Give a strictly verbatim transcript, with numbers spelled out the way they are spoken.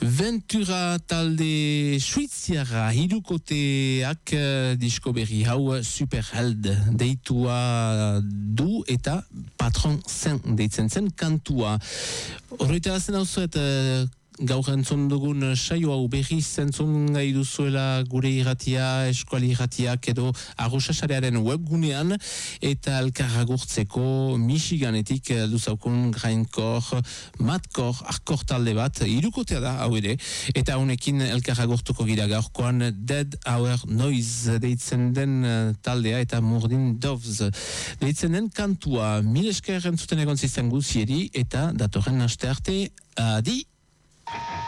Ventura talde suiziarra hirukoteak uh, disko berri hau Superheld deitua du eta Patron zen deitzen zen kantua. Horreita zen hau zuet uh, gaur entzun dugun saio hau berriz entzun gai duzuela gure irratia, eskuali irratiak edo arruxasarearen webgunean eta elkarragurtzeko Michiganetik duzaukun grindcore, madcore, hardcore talde bat, hirukotea da hau ere, eta honekin elkarragurtuko gira gaurkoan Dead Hour Noise deitzen den taldea eta Murdin Doves deitzen den kantua. Mil esker entzuten egon zizten guzieri eta datorren aste arte, adi!